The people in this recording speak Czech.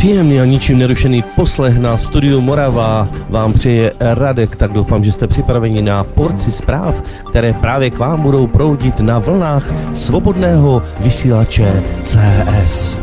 Příjemný a ničím nerušený poslech na Studiu Morava vám přeje Radek, tak doufám, že jste připraveni na porci zpráv, které právě k vám budou proudit na vlnách svobodného vysílače CS.